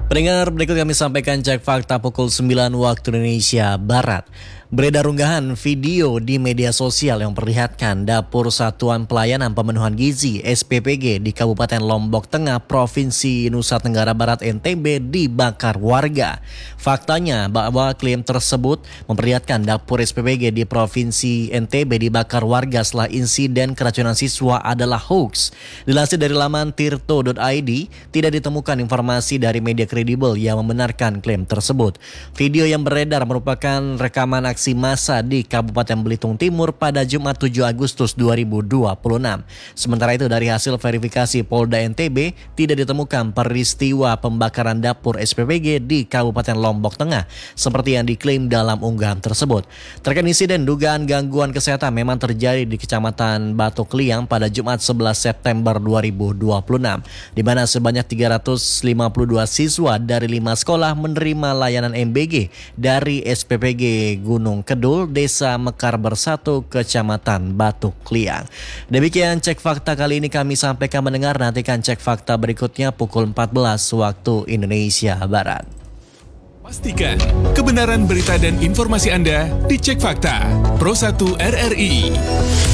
Pendengar, berikut kami sampaikan cek fakta pukul 9 waktu Indonesia Barat. Beredar unggahan video di media sosial yang memperlihatkan Dapur Satuan Pelayanan Pemenuhan Gizi (SPPG) di Kabupaten Lombok Tengah, Provinsi Nusa Tenggara Barat (NTB) dibakar warga. Faktanya bahwa klaim tersebut memperlihatkan Dapur SPPG di Provinsi NTB dibakar warga setelah insiden keracunan siswa adalah hoax. Dilansir dari laman tirto.id, tidak ditemukan informasi dari media kredibel yang membenarkan klaim tersebut. Video yang beredar merupakan rekaman aksi massa di Kabupaten Belitung Timur pada Jumat 7 Agustus 2026. Sementara itu, dari hasil verifikasi Polda NTB, tidak ditemukan peristiwa pembakaran dapur SPPG di Kabupaten Lombok Tengah seperti yang diklaim dalam unggahan tersebut. Terkait insiden dugaan gangguan kesehatan memang terjadi di Kecamatan Batok Liang pada Jumat 11 September 2026, di mana sebanyak 352 siswa dari 5 sekolah menerima layanan MBG dari SPPG Gunung Kedul, Desa Mekar Bersatu, Kecamatan Batok Liang. Demikian cek fakta kali ini kami sampaikan mendengar. Nantikan cek fakta berikutnya pukul 14 waktu Indonesia Barat. Pastikan kebenaran berita dan informasi Anda dicek fakta Pro 1 RRI.